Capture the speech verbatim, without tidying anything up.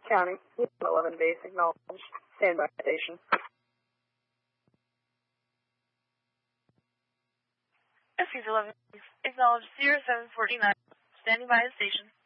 County, eleven base acknowledged. Standby station. S Cs eleven, acknowledged zero seven forty-nine. Standing by the station.